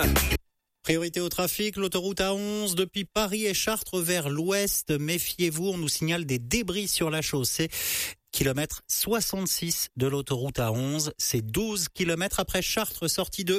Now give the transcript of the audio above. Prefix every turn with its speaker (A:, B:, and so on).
A: Priorité au trafic, l'autoroute A11 depuis Paris et Chartres vers l'ouest. Méfiez-vous, on nous signale des débris sur la chaussée. Kilomètre 66 de l'autoroute A11, c'est 12 kilomètres après Chartres, sortie de